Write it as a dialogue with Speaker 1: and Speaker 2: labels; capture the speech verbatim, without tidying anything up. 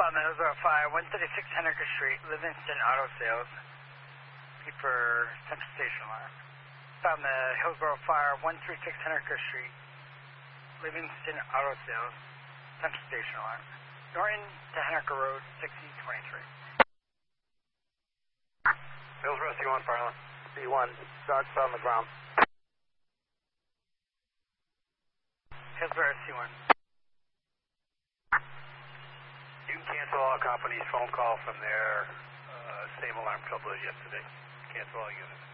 Speaker 1: Found the Hillsborough Fire, one thirty-six Henniker Street, Livingston Auto Sales. Looking for Central Station alarm. Found the Hillsborough Fire, one thirty-six Henniker Street, Livingston Auto Sales, Central Station alarm. Norton to Henniker Road, sixteen twenty-three.
Speaker 2: Hillsborough C one, fire alarm.
Speaker 3: C one, starts on the ground.
Speaker 1: Hillsborough C one.
Speaker 2: You can cancel all companies' phone call from their uh, same alarm trouble as yesterday. Cancel all units.